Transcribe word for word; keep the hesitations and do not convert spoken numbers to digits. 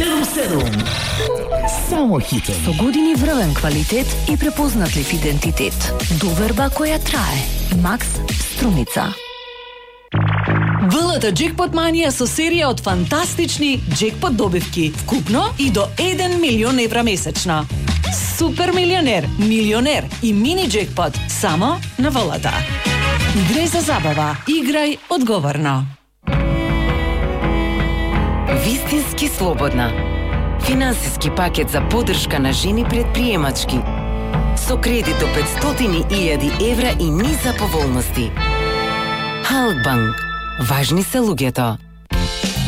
седум седум. Само хитови. Со години врвен квалитет и препознатлив идентитет. Доверба која трае. Макс Струмица. ВЛТ Джекпот Манија со серија од фантастични джекпот добивки, вкупно и до еден милион евра месечно. Супер милионер, милионер и мини джекпот само на ВЛТ. Играј за забава, играј одговорно. Вистински слободна. Финансиски пакет за поддршка на жени предприемачки. Со кредит до петстотини илјади евра и низ за поволности. Халкбанк. Важни се луѓето.